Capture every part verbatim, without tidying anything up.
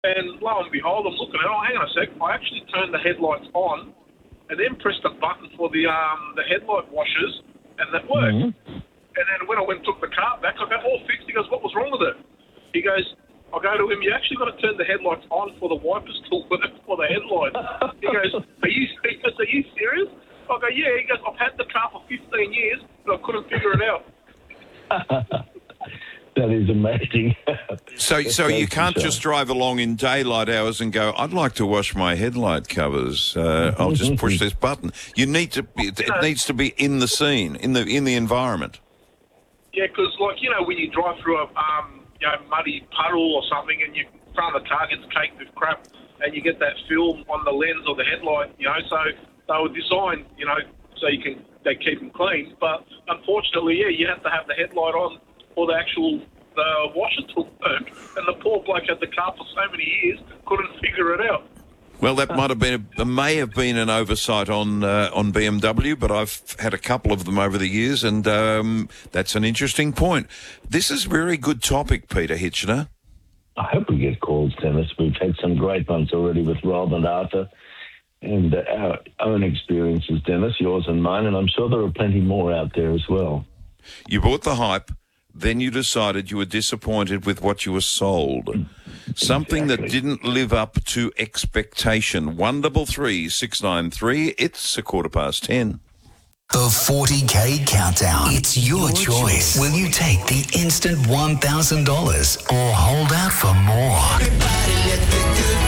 And lo and behold, I'm looking at it. Oh, hang on a sec. I actually turned the headlights on and then pressed the button for the um, the headlight washers, and that worked. Mm-hmm. And then when I went and took the car back, I got all fixed. He goes, what was wrong with it? He goes, I go to him, you actually got to turn the headlights on for the wipers to work for the headlights. He goes, are you, he goes, are you serious? I go, yeah. He goes, I've had the car for fifteen years, but I couldn't figure it out. That is amazing. So so you can't just drive along in daylight hours and go, I'd like to wash my headlight covers. Uh, I'll just push this button. You need to be, it needs to be in the scene, in the in the environment. Yeah, because, like, you know, when you drive through a um, you know, muddy puddle or something and you front of the car gets caked with crap and you get that film on the lens or the headlight, you know, so they were designed, you know, so you can they keep them clean. But unfortunately, yeah, you have to have the headlight on or the actual the washer to work, and the poor bloke had the car for so many years, couldn't figure it out. Well, that might have been, a, may have been an oversight on uh, on B M W, but I've had a couple of them over the years, and um, that's an interesting point. This is a very good topic, Peter Hitchener. I hope we get calls, Dennis. We've had some great ones already with Rob and Arthur, and uh, our own experiences, Dennis, yours and mine, and I'm sure there are plenty more out there as well. You bought the hype. Then you decided you were disappointed with what you were sold. Something exactly. that didn't live up to expectation. One double three six nine three. It's a quarter past ten. The forty K Countdown. It's your, your choice. choice. Will you take the instant one thousand dollars or hold out for more?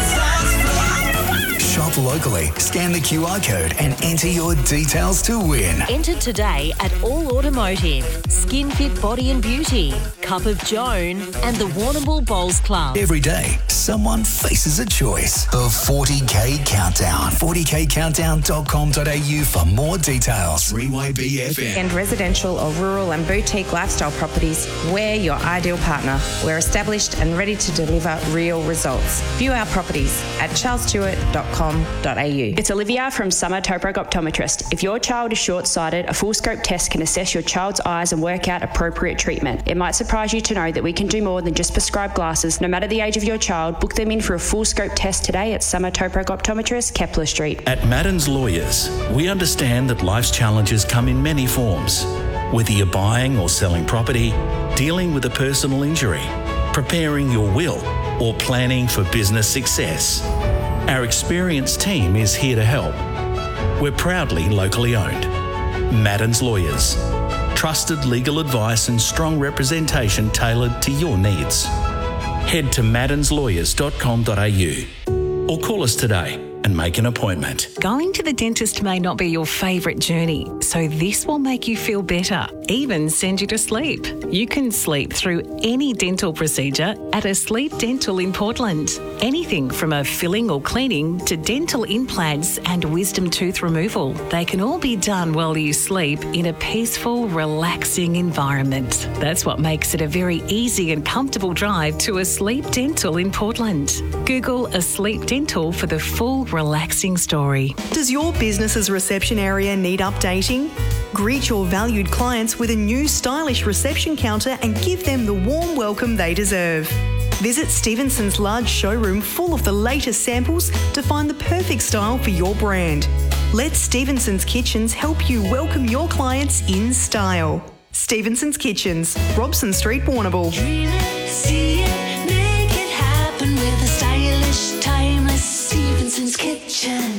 Shop locally, scan the Q R code and enter your details to win. Enter today at All Automotive, Skin Fit Body and Beauty, Cup of Joan and the Warrnambool Bowls Club. Every day, someone faces a choice. The forty K Countdown. forty K countdown dot com dot a u for more details. three Y B F M. And residential or rural and boutique lifestyle properties, we're your ideal partner. We're established and ready to deliver real results. View our properties at charles stewart dot com dot a u. It's Olivia from Summer Toprag Optometrist. If your child is short-sighted, a full scope test can assess your child's eyes and work out appropriate treatment. It might surprise you to know that we can do more than just prescribe glasses. No matter the age of your child, book them in for a full scope test today at Summer Toprag Optometrist, Kepler Street. At Madden's Lawyers, we understand that life's challenges come in many forms. Whether you're buying or selling property, dealing with a personal injury, preparing your will, or planning for business success, our experienced team is here to help. We're proudly locally owned. Madden's Lawyers. Trusted legal advice and strong representation tailored to your needs. Head to maddens lawyers dot com dot a u or call us today and make an appointment. Going to the dentist may not be your favourite journey, so this will make you feel better, even send you to sleep. You can sleep through any dental procedure at Asleep Dental in Portland. Anything from a filling or cleaning to dental implants and wisdom tooth removal. They can all be done while you sleep in a peaceful, relaxing environment. That's what makes it a very easy and comfortable drive to Asleep Dental in Portland. Google Asleep Dental for the full relaxing story. Does your business's reception area need updating? Greet your valued clients with a new stylish reception counter and give them the warm welcome they deserve. Visit Stevenson's large showroom full of the latest samples to find the perfect style for your brand. Let Stevenson's Kitchens help you welcome your clients in style. Stevenson's Kitchens, Robson Street, Warrnambool. Dream it, see it, make it happen with a stylish, timeless Stevenson's Kitchen.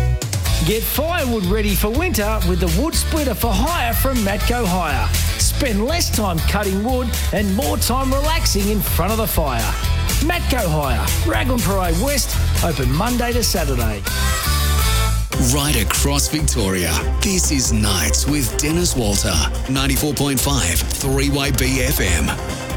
Get firewood ready for winter with the wood splitter for hire from Matco Hire. Spend less time cutting wood and more time relaxing in front of the fire. Matco Hire, Raglan Parade West, open Monday to Saturday. Right across Victoria, this is Nights with Dennis Walter, ninety-four point five, three Y B F M.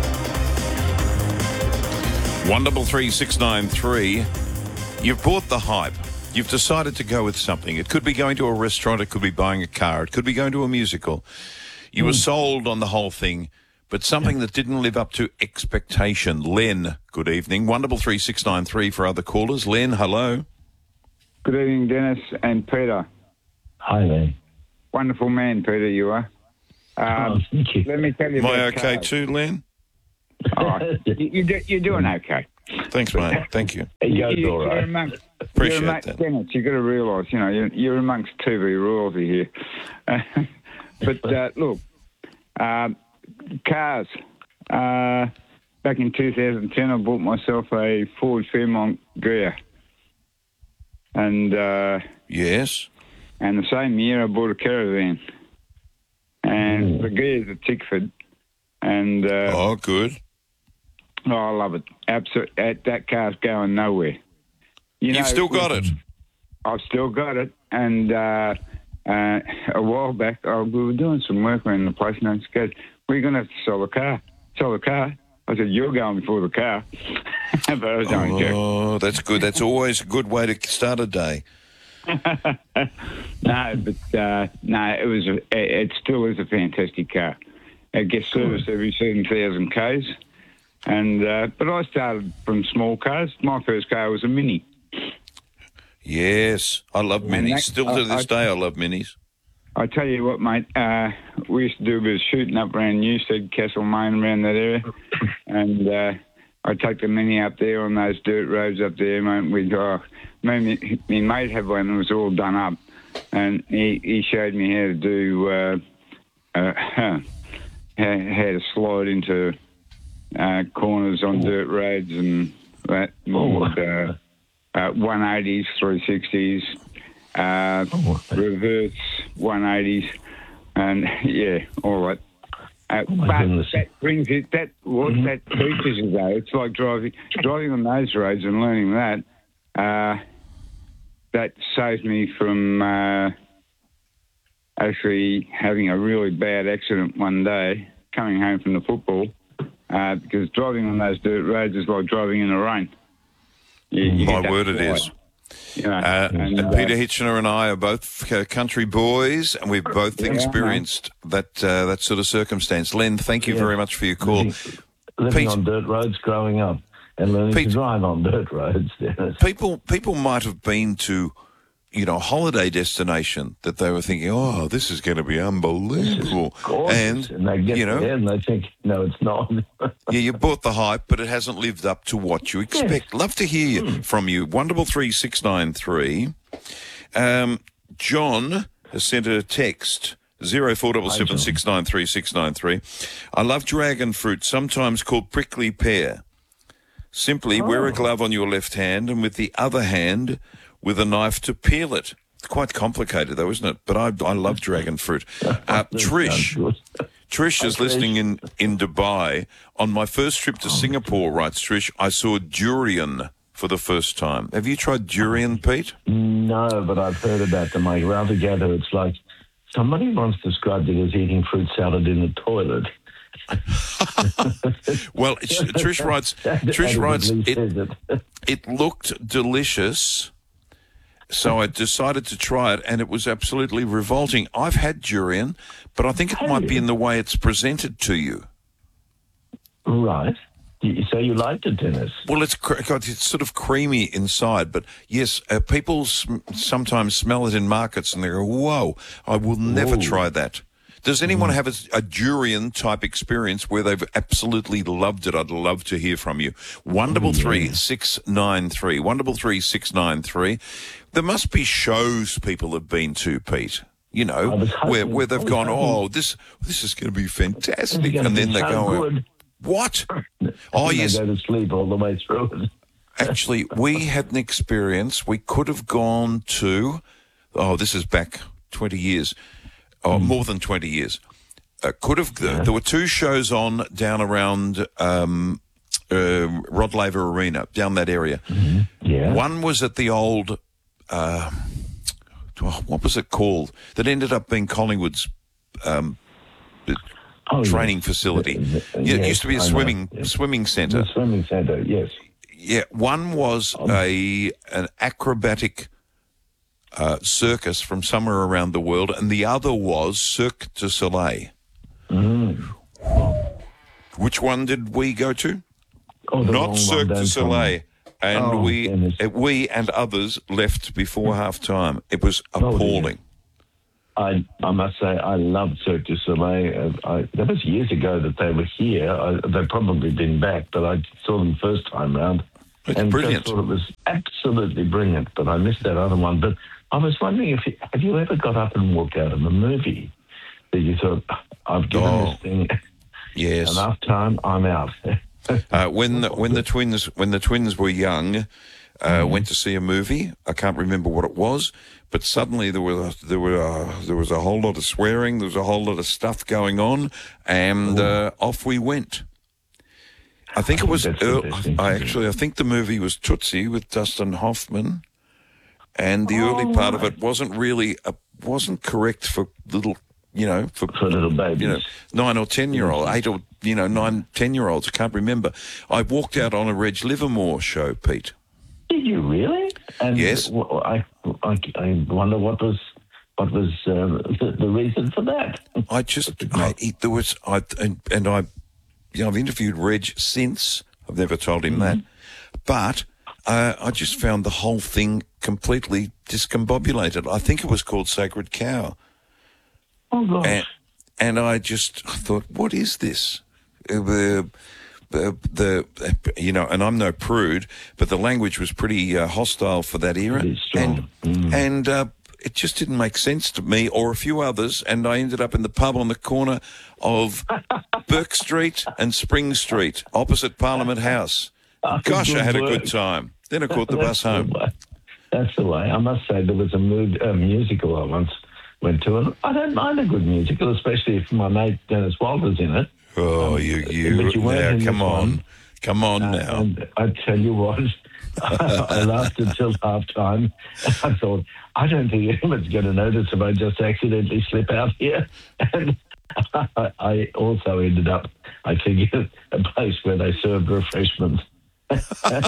one double three six nine three. You've bought the hype. You've decided to go with something. It could be going to a restaurant. It could be buying a car. It could be going to a musical. You mm. were sold on the whole thing, but something yeah. that didn't live up to expectation. Len, good evening. one double three six nine three for other callers. Len, hello. Good evening, Dennis and Peter. Hi, Len. Wonderful man, Peter, you are. Um, oh, thank you. Let me tell you Am I about okay cars. too, Len? Oh, you, you do, you're doing okay. Thanks, mate. Thank you. He goes You- all you're right. amongst, Appreciate you're amongst, that. Dennis, you've got to realise, you know, you're, you're amongst T V royalty here. but uh, look, um, cars. Uh, back in two thousand ten, I bought myself a Ford Fairmont Ghia. And uh, yes, and the same year I bought a Caravan. And the Ghia's a Tickford. And uh, oh, good. Oh, I love it. Absolutely. That, that car's going nowhere. You You've still got it? I've still got it. And uh, uh, a while back, uh, we were doing some work around the place, and she goes, we're going to have to sell the car. Sell the car? I said, you're going before the car. But I was only joking. Oh, that's good. That's always a good way to start a day. No, but uh, no, it was. A, it still is a fantastic car. It gets serviced every seven thousand k's. And uh, but I started from small cars. My first car was a Mini. Yes, I love And minis. that- Still to I- this I- day, I love minis. I tell you what, mate, uh, we used to do a bit of shooting up around Newstead, Castlemaine, around that area. And uh, I'd take the Mini up there on those dirt roads up there, mate. We'd, oh, me, my mate had one that was all done up. And he, he showed me how to do, uh, uh, how, how to slide into uh, corners on dirt roads and that. And, uh, uh, one eighties, three sixties, uh, reverse one eighties, and yeah, all right. Uh, but that brings it. That what that teaches you though. It's like driving driving on those roads and learning that. Uh, that saved me from uh, actually having a really bad accident one day coming home from the football, uh, because driving on those dirt roads is like driving in the rain. You, you My get that word, it fly. is. You know, Uh, and, uh, Peter Hitchener and I are both uh, country boys, and we've both Yeah, experienced that uh, that sort of circumstance. Len, thank you Yeah. very much for your call. Living Pete- on dirt roads, growing up, and learning Pete- to drive on dirt roads. Dennis. People people might have been to, you know, a holiday destination that they were thinking, oh, this is going to be unbelievable. Gorgeous. And, they get you know, there and they think, no, it's not. yeah, you bought the hype, but it hasn't lived up to what you expect. Love to hear you, from you. one double three six nine three. Um, John has sent a text. Zero four double seven six nine three six nine three. I love dragon fruit, sometimes called prickly pear. Simply wear a glove on your left hand, and with the other hand, with a knife to peel it. It's quite complicated, though, isn't it? But I, I love dragon fruit. Uh, Trish, Trish is listening in, in Dubai. On my first trip to Singapore, writes Trish, I saw durian for the first time. Have you tried durian, Pete? No, but I've heard about them. I rather gather it's like somebody once described it as eating fruit salad in the toilet. Well, it's, Trish writes, Trish writes, it, it looked delicious, so I decided to try it, and it was absolutely revolting. I've had durian, but I think it might be in the way it's presented to you. Right. You- So you liked it, Dennis? Well, it's cr- God, it's sort of creamy inside, but yes, uh, people sm- sometimes smell it in markets and they go, "Whoa, I will never Whoa. try that." Does anyone have a, a durian type experience where they've absolutely loved it? I'd love to hear from you. One double three six nine three. One double three six nine three. There must be shows people have been to, Pete. You know, was where hoping- where they've I was gone, hoping- "Oh, this this is going to be fantastic," gonna and then be they so go, good. "What?" And Oh, they yes. go to sleep all the way through it. Actually, we had an experience. We could have gone to, oh, this is back twenty years, or more than twenty years. Uh, could have, there were two shows on down around um, uh, Rod Laver Arena, down that area. Yeah. One was at the old, uh, what was it called? That ended up being Collingwood's um, Oh, training yes. facility. The- the- Yeah, it yes, used to be a I know, swimming yes. swimming centre. The swimming centre, yes. Yeah, one was a an acrobatic uh, circus from somewhere around the world, and the other was Cirque du Soleil. Mm. Which one did we go to? Oh, the wrong Not one, Cirque du don't Soleil. And Oh, we Dennis. uh, we and others left before half time. It was Oh, dear. appalling. I I must say I loved Cirque du Soleil. Uh, I, that was years ago that they were here. I, they've probably been back, but I saw them first time round. It's and brilliant. I thought it was absolutely brilliant, but I missed that other one. But I was wondering if you, have you ever got up and walked out of a movie that you thought, I've given Oh, this thing yes. enough time, I'm out. Uh, when the, when the twins when the twins were young, uh, Mm-hmm. went to see a movie. I can't remember what it was, but suddenly there was a, there were a, there was a whole lot of swearing. There was a whole lot of stuff going on, and uh, off we went. I think it was. That's ear- interesting. I actually I think the movie was Tootsie with Dustin Hoffman, and the early part of it wasn't really uh, wasn't correct for little. You know, for, For little babies. you know, nine or ten year old, eight or you know, nine, ten year olds. I can't remember. I walked out on a Reg Livermore show, Pete. Did you really? And Yes. w- I, I, I wonder what was what was uh, the, the reason for that. I just, I, it, there was, I, and, and I, you know, I've interviewed Reg since. I've never told him that, but uh, I just found the whole thing completely discombobulated. I think it was called Sacred Cow. Oh, gosh. And, and I just I thought, what is this? Uh, The, the, the, you know, and I'm no prude, but the language was pretty uh, hostile for that era. Pretty strong. And, and uh, it just didn't make sense to me or a few others. And I ended up in the pub on the corner of Burke Street and Spring Street, opposite Parliament House. Oh, Gosh, I good had a work. good time. Then I caught the bus That's the home. way. That's the way. I must say there was a mood, a musical I once went to, and I don't mind a good musical, especially if my mate Dennis Walter's in it. Oh, you, you, but you weren't now, in come this on. one. Come on Uh, now. And I tell you what, I laughed until half time. I thought, I don't think anyone's going to notice if I just accidentally slip out here. And I, I also ended up, I think, at a place where they served refreshments. And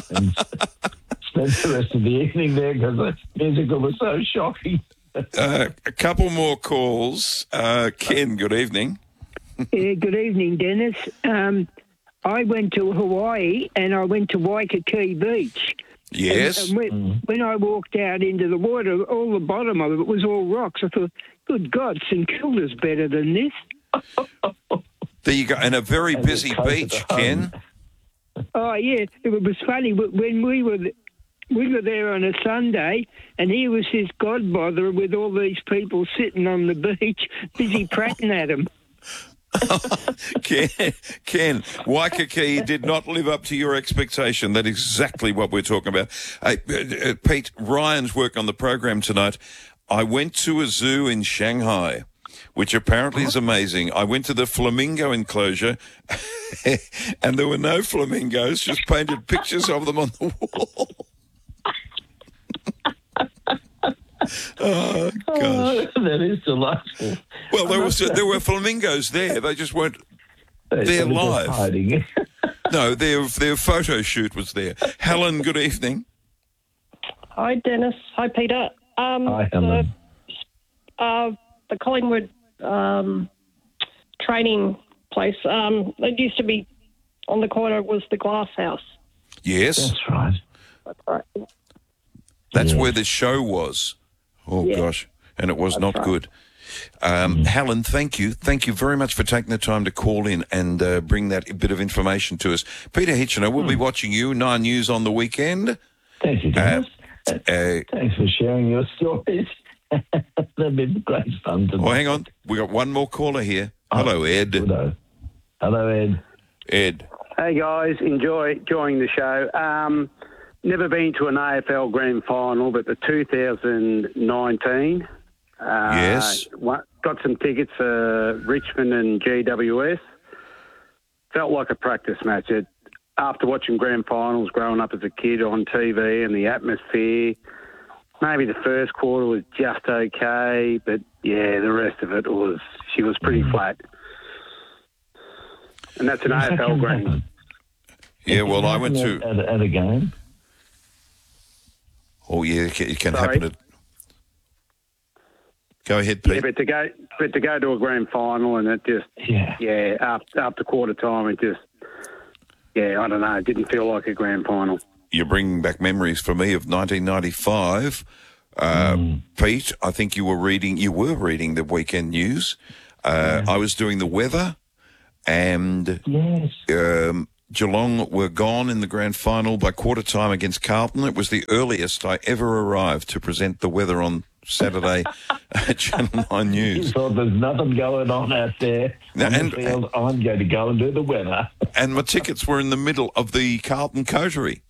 spent the rest of the evening there because the musical was so shocking. Uh, a couple more calls. Uh, Ken, good evening. Yeah, good evening, Dennis. Um, I went to Hawaii and I went to Waikiki Beach. Yes. And, and when, when I walked out into the water, all the bottom of it was all rocks. I thought, good God, St Kilda's better than this. There you go. And a very busy beach, Ken. Oh, yeah. It was funny. When we were we were there on a Sunday, and here was his godmother with all these people sitting on the beach, busy prattling at him. Ken, Ken, Waikiki did not live up to your expectation. That's exactly what we're talking about. Hey, uh, uh, Pete, Ryan's work on the program tonight. I went to a zoo in Shanghai, which apparently is amazing. I went to the flamingo enclosure, and there were no flamingos, just painted pictures of them on the wall. Oh, gosh. Oh, that is delightful. Well, there was there were flamingos there. They just weren't They- there they were just live. hiding. No, their their photo shoot was there. Helen, good evening. Hi, Dennis. Hi, Peter. Um, Hi, Helen. The, uh, the Collingwood um, training place, um, it used to be on the corner was the Glass House. Yes, That's right. That's right. that's Yes. where the show was. Oh Yeah. gosh, and it was That's not right. good. Um, Helen, thank you, thank you very much for taking the time to call in and uh, bring that bit of information to us. Peter Hitchener, we'll be watching you Nine News on the weekend. Thank you, Dennis. Uh, Thanks for sharing your stories. They've been great fun tonight. oh, hang on, we got one more caller here. Hello, Ed. Hello. Hello, Ed. Ed. Hey guys, enjoy enjoying the show. Um, never been to an A F L Grand Final, but the two thousand nineteen. Uh, Yes. wa- Got some tickets for Richmond and G W S. Felt like a practice match. It, after watching Grand Finals growing up as a kid on T V and the atmosphere, maybe the first quarter was just okay, but yeah, the rest of it was, she was pretty flat. And that's an A F L Grand. Yeah, well, I went to. At, at a game. Oh, yeah, it can, it can Sorry? happen at. Go ahead, Pete. Yeah, but to go, but to go to a grand final and it just, yeah, yeah, after, after quarter time, it just, yeah, I don't know, it didn't feel like a grand final. You're bringing back memories for me of nineteen ninety-five Uh, Mm. Pete, I think you were reading, you were reading the weekend news. Uh, I was doing the weather, and Yes. um, Geelong were gone in the grand final by quarter time against Carlton. It was the earliest I ever arrived to present the weather on Saturday at Channel nine You News. thought there's nothing going on out there. Now, on the and- field. I'm going to go and do the weather. And my tickets were in the middle of the Carlton coterie.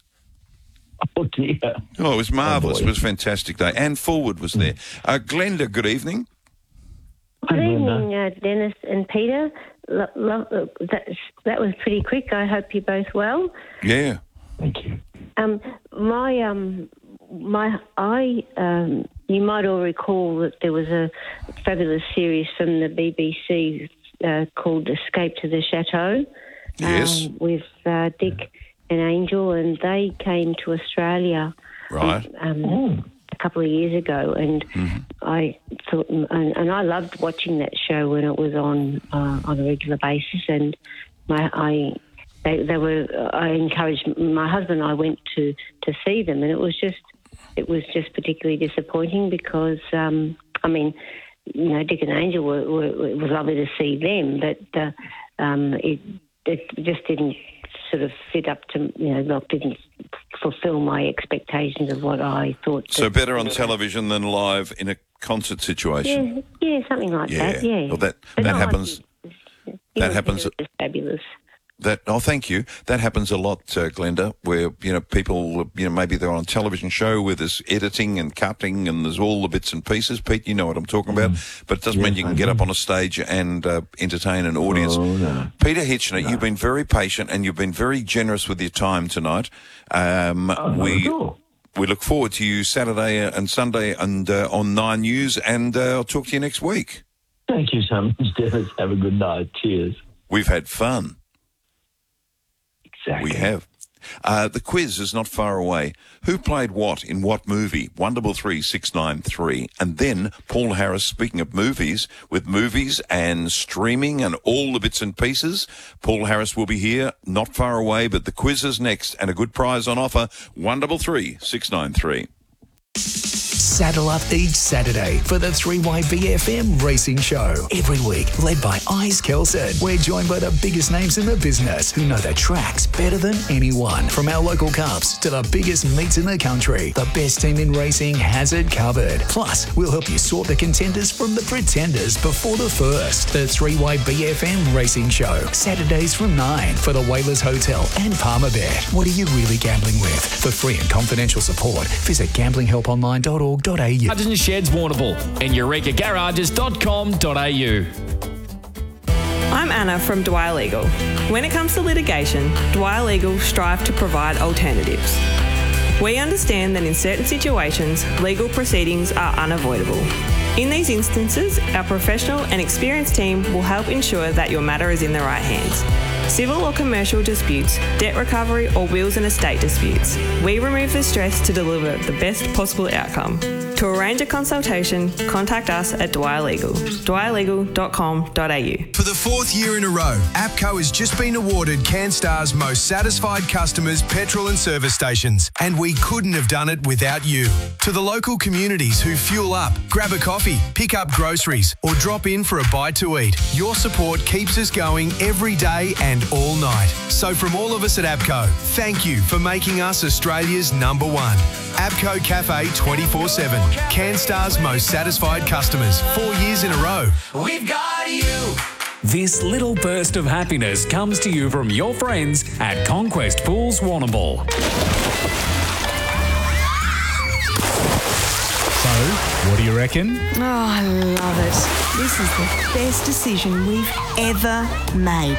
Oh, dear. Oh, it was marvellous. boy. It was a fantastic day. Anne Forward was there. Uh, Glenda, good evening. Good evening, uh, Dennis and Peter. Lo- lo- uh, that, that was pretty quick. I hope you're both well. Yeah. Thank you. Um, my, um, my, I, um, you might all recall that there was a fabulous series from the B B C uh, called Escape to the Chateau. Yes. Um, with uh, Dick and Angel, and they came to Australia. Right. Um, a couple of years ago, and I thought, and, and I loved watching that show when it was on uh, on a regular basis. And my, I, they, they were, I encouraged my husband and I went to, to see them, and it was just, it was just particularly disappointing because, um, I mean, you know, Dick and Angel were, were, it was lovely to see them, but uh, um, it, it just didn't sort of fit up to, you know, like didn't fulfil my expectations of what I thought. So that- better on television than live in a concert situation. Yeah, yeah, something like Yeah. that. Yeah, Well, that But that no, I happens. think That it happens. was fabulous. That oh, thank you. That happens a lot, uh, Glenda, where you know people, you know, maybe they're on a television show where there's editing and cutting and there's all the bits and pieces. Pete, you know what I'm talking about, but it doesn't Yes, mean you can I get do. up on a stage and uh, entertain an audience. Oh, no. Peter Hitchner, you've been very patient and you've been very generous with your time tonight. Um, Oh, not we at all. we look forward to you Saturday and Sunday and uh, on Nine News, and uh, I'll talk to you next week. Thank you so much, Dennis. Have a good night. Cheers. We've had fun. Exactly. We have. Uh, the quiz is not far away. Who played what in what movie? One double three six nine three, and then Paul Harris. Speaking of movies, with movies and streaming and all the bits and pieces, Paul Harris will be here, not far away. But the quiz is next, and a good prize on offer. One double three six nine three. Saddle up each Saturday for the three Y B F M Racing Show. Every week, led by Eyes Kelson. We're joined by the biggest names in the business who know the tracks better than anyone. From our local cups to the biggest meets in the country, the best team in racing has it covered. Plus, we'll help you sort the contenders from the pretenders before the first. The three Y B F M Racing Show. Saturdays from nine for the Whalers Hotel and Palmerbet. What are you really gambling with? For free and confidential support, visit gambling help online dot org dot a u. Hudson Sheds Warrnambool and eureka garages dot com dot a u. I'm Anna from Dwyer Legal. When it comes to litigation, Dwyer Legal strive to provide alternatives. We understand that in certain situations, legal proceedings are unavoidable. In these instances, our professional and experienced team will help ensure that your matter is in the right hands. Civil or commercial disputes, debt recovery or wills and estate disputes. We remove the stress to deliver the best possible outcome. To arrange a consultation, contact us at Dwyer Legal, dwyer legal dot com dot a u. For the fourth year in a row, APCO has just been awarded CanStar's most satisfied customers petrol and service stations, and we couldn't have done it without you. To the local communities who fuel up, grab a coffee, pick up groceries, or drop in for a bite to eat, your support keeps us going every day and all night. So from all of us at APCO, thank you for making us Australia's number one. APCO Cafe twenty-four seven, CanStar's most satisfied customers, four years in a row. We've got you. This little burst of happiness comes to you from your friends at Conquest Pools Warrnambool. So, what do you reckon? Oh, I love it. This is the best decision we've ever made.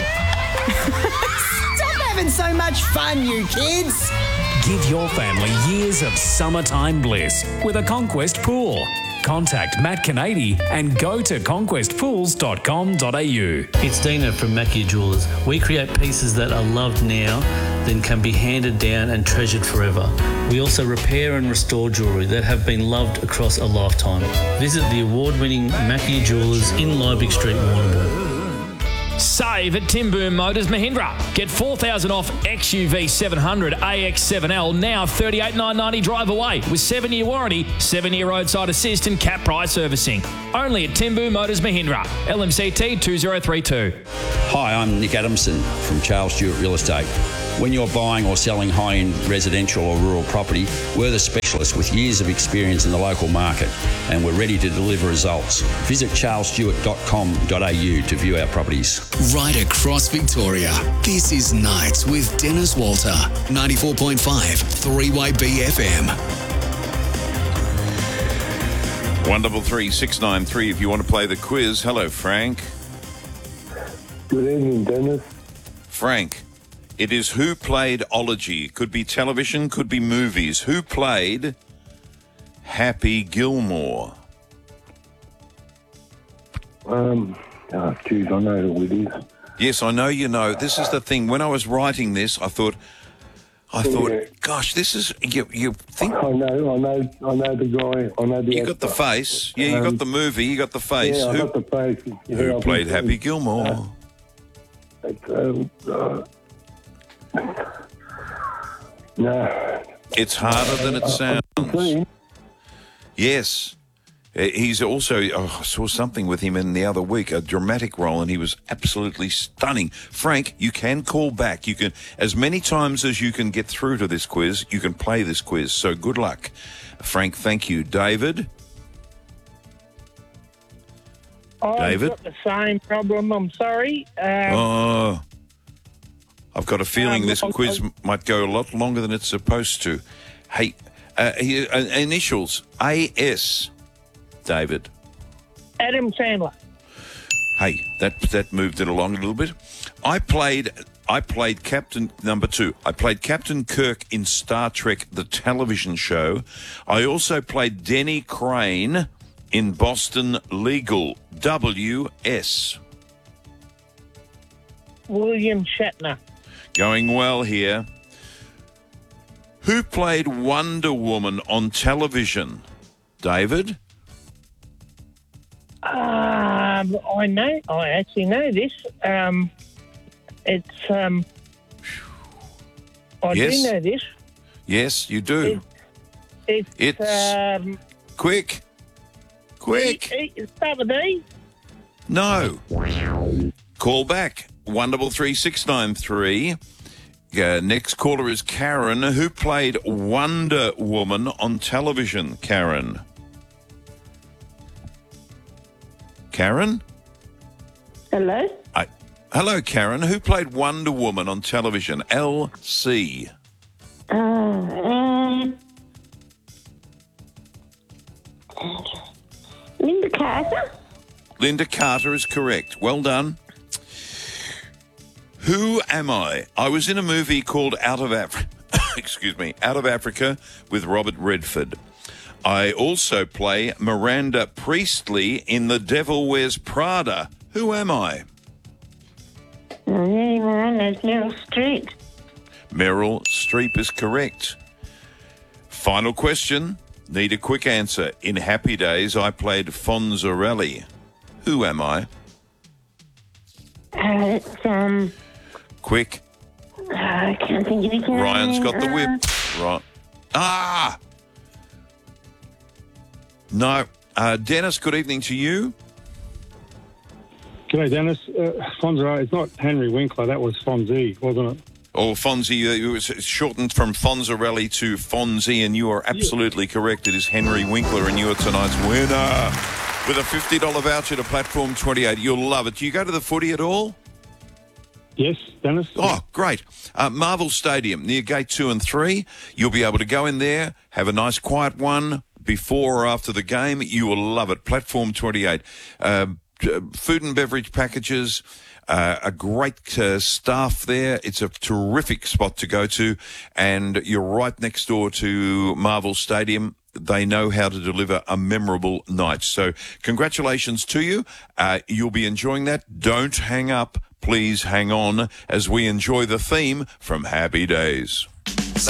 Stop having so much fun, you kids. Give your family years of summertime bliss with a Conquest Pool. Contact Matt Canady and go to conquest pools dot com dot a u. It's Dina from Mackie Jewelers. We create pieces that are loved now, then can be handed down and treasured forever. We also repair and restore jewellery that have been loved across a lifetime. Visit the award-winning Mackie Jewelers in Liebig Street, Warrnambool. Save at Tim Boom Motors Mahindra. Get four thousand dollars off X U V seven hundred A X seven L now thirty-eight thousand nine hundred ninety drive away with seven-year warranty, seven-year roadside assist and cap price servicing. Only at Tim Boom Motors Mahindra. L M C T two zero three two. Hi, I'm Nick Adamson from Charles Stewart Real Estate. When you're buying or selling high-end residential or rural property, we're the specialists with years of experience in the local market, and we're ready to deliver results. Visit charles stewart dot com dot a u to view our properties. Right across Victoria, this is Nights with Dennis Walter, ninety-four point five three Y B F M. one double three six nine three if you want to play the quiz. Hello, Frank. Good evening, Dennis. Frank, it is who played Ology. Could be television, could be movies. Who played Happy Gilmore? Um, oh, geez, I know who it is. Yes, I know you know. This is the thing. When I was writing this, I thought, I thought, Yeah. gosh, this is you. You think I know, I know, I know the guy. I know the. you got the actor. face? Yeah, you Um, got the movie. You got the face. Yeah, I who got the face. Yeah, who I played think Happy it- Gilmore? uh, it's, um, uh, no. It's harder than it sounds. Yes. Uh, He's also, oh, I saw something with him in the other week, a dramatic role, and he was absolutely stunning. Frank, you can call back. You can, as many times as you can get through to this quiz, you can play this quiz. So good luck. Frank, thank you. David? I've David? got the same problem. I'm sorry. Um, Oh, I've got a feeling Um, this I'll- quiz I'll- might go a lot longer than it's supposed to. Hey, uh, he- uh, initials, A S, David. Adam Sandler. Hey, that that moved it along a little bit. I played I played Captain number two. I played Captain Kirk in Star Trek the television show. I also played Denny Crane in Boston Legal. W S. William Shatner. Going well here. Who played Wonder Woman on television? David? Um, I know. I actually know this. Um, it's. Um, I Yes. do know this. Yes, you do. It's. It's- Um, Quick. Quick. E, e, start with E. No. Call back. one double three six nine three. Uh, next caller is Karen. Who played Wonder Woman on television? Karen. Karen? Hello? I, hello, Karen. Who played Wonder Woman on television? L C. Uh, um, Linda Carter? Linda Carter is correct. Well done. Who am I? I was in a movie called Out of Africa. Excuse me, Out of Africa with Robert Redford. I also play Miranda Priestley in The Devil Wears Prada. Who am I? Oh, yeah, Miranda's Meryl Streep. Meryl Streep is correct. Final question. Need a quick answer. In Happy Days, I played Fonzarelli. Who am I? Uh, it's, um, Quick. uh, I can't think of anything. Ryan's got the Uh, whip. Right. Ah! No. Uh, Dennis, good evening to you. G'day, Dennis. Uh, Fonzie, it's not Henry Winkler. That was Fonzie, wasn't it? Or Fonzie, uh, it was shortened from Fonzarelli to Fonzie, and you are absolutely correct. It is Henry Winkler, and you are tonight's winner with a fifty dollars voucher to Platform twenty-eight. You'll love it. Do you go to the footy at all? Yes, Dennis. Oh, great. Uh, Marvel Stadium near gate two and three. You'll be able to go in there, have a nice quiet one before or after the game. You will love it. Platform twenty-eight. Uh, food and beverage packages, uh, a great uh, staff there. It's a terrific spot to go to, and you're right next door to Marvel Stadium. They know how to deliver a memorable night. So congratulations to you. Uh, you'll be enjoying that. Don't hang up. Please hang on as we enjoy the theme from Happy Days.